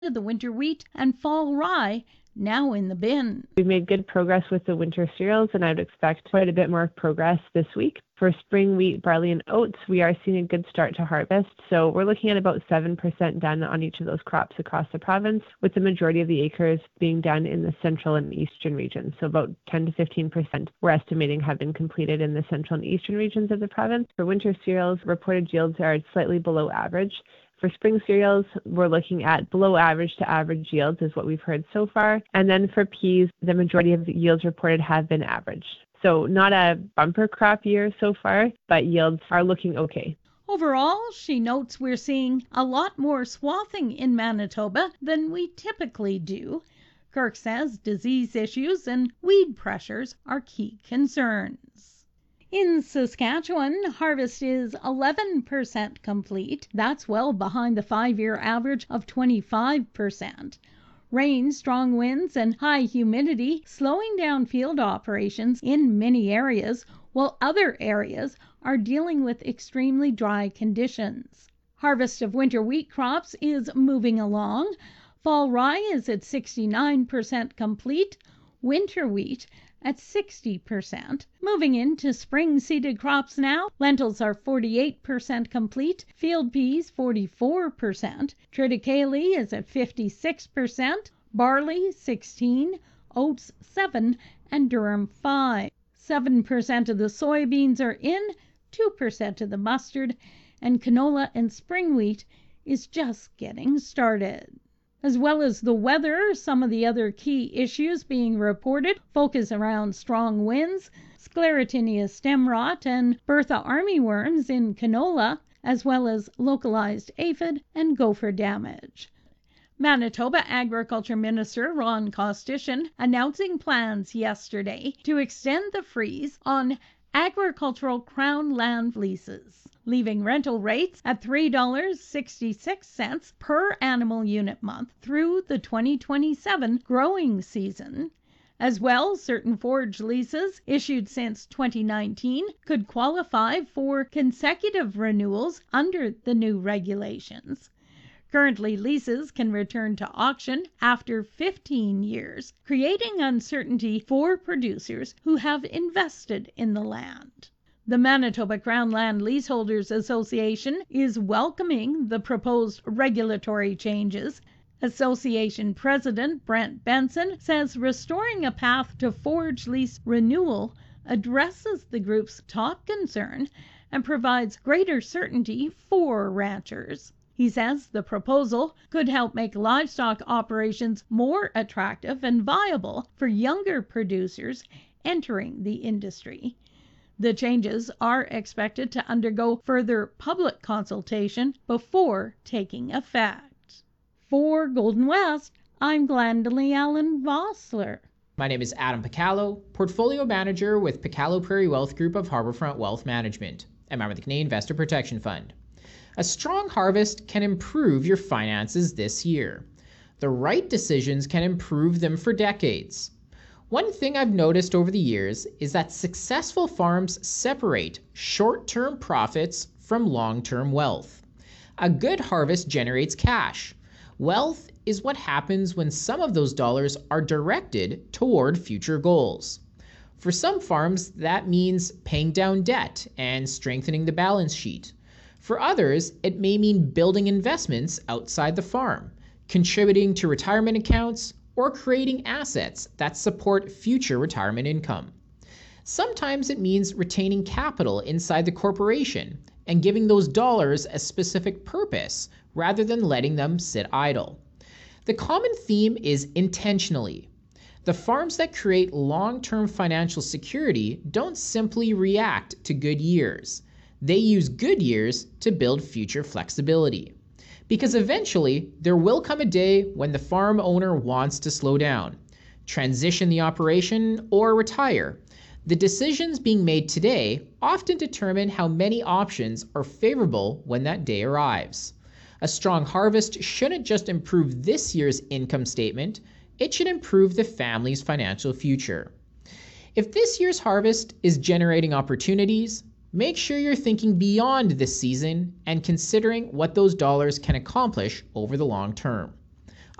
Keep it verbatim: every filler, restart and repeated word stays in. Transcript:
The winter wheat and fall rye now in the bin. We've made good progress with the winter cereals, and I would expect quite a bit more progress this week. For spring wheat, barley, and oats, we are seeing a good start to harvest. So we're looking at about seven percent done on each of those crops across the province, with the majority of the acres being done in the central and eastern regions. So about ten to fifteen percent we're estimating have been completed in the central and eastern regions of the province. For winter cereals, reported yields are slightly below average. For spring cereals, we're looking at below average to average yields is what we've heard so far. And then for peas, the majority of the yields reported have been average. So not a bumper crop year so far, but yields are looking okay. Overall, she notes we're seeing a lot more swathing in Manitoba than we typically do. Kirk says disease issues and weed pressures are key concerns. In Saskatchewan, harvest is eleven percent complete. That's well behind the five-year average of twenty-five percent. Rain, strong winds, and high humidity slowing down field operations in many areas, while other areas are dealing with extremely dry conditions. Harvest of winter wheat crops is moving along. Fall rye is at sixty-nine percent complete. Winter wheat at sixty percent. Moving into spring seeded crops now, lentils are forty-eight percent complete, field peas forty-four percent, triticale is at fifty-six percent, barley sixteen, oats seven, and durum five. seven percent of the soybeans are in, two percent of the mustard, and canola and spring wheat is just getting started. As well as the weather, some of the other key issues being reported focus around strong winds, sclerotinia stem rot, and Bertha armyworms in canola, as well as localized aphid and gopher damage. Manitoba Agriculture Minister Ron Kostishin announcing plans yesterday to extend the freeze on agricultural crown land leases, leaving rental rates at three dollars and sixty-six cents per animal unit month through the twenty twenty-seven growing season. As well, certain forage leases issued since twenty nineteen could qualify for consecutive renewals under the new regulations. Currently, leases can return to auction after fifteen years, creating uncertainty for producers who have invested in the land. The Manitoba Crown Land Leaseholders Association is welcoming the proposed regulatory changes. Association President Brent Benson says restoring a path to forage lease renewal addresses the group's top concern and provides greater certainty for ranchers. He says the proposal could help make livestock operations more attractive and viable for younger producers entering the industry. The changes are expected to undergo further public consultation before taking effect. For Golden West, I'm Glendalee Allen Vossler. My name is Adam Picallo, Portfolio Manager with Picallo Prairie Wealth Group of Harbourfront Wealth Management, and member of the Canadian Investor Protection Fund. A strong harvest can improve your finances this year. The right decisions can improve them for decades. One thing I've noticed over the years is that successful farms separate short-term profits from long-term wealth. A good harvest generates cash. Wealth is what happens when some of those dollars are directed toward future goals. For some farms, that means paying down debt and strengthening the balance sheet. For others, it may mean building investments outside the farm, contributing to retirement accounts, or creating assets that support future retirement income. Sometimes it means retaining capital inside the corporation and giving those dollars a specific purpose rather than letting them sit idle. The common theme is intentionally. The farms that create long-term financial security don't simply react to good years. They use good years to build future flexibility. Because eventually, there will come a day when the farm owner wants to slow down, transition the operation, or retire. The decisions being made today often determine how many options are favorable when that day arrives. A strong harvest shouldn't just improve this year's income statement, it should improve the family's financial future. If this year's harvest is generating opportunities, make sure you're thinking beyond this season and considering what those dollars can accomplish over the long term.